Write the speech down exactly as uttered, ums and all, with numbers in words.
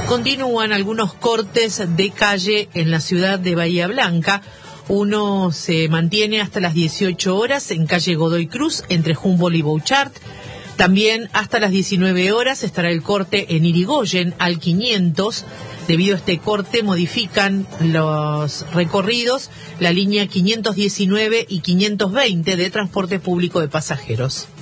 Continúan algunos cortes de calle en la ciudad de Bahía Blanca. Uno se mantiene hasta las dieciocho horas en calle Godoy Cruz, entre Humboldt y Bouchard. También hasta las diecinueve horas estará el corte en Irigoyen, al quinientos. Debido a este corte modifican los recorridos la línea quinientos diecinueve y quinientos veinte de transporte público de pasajeros.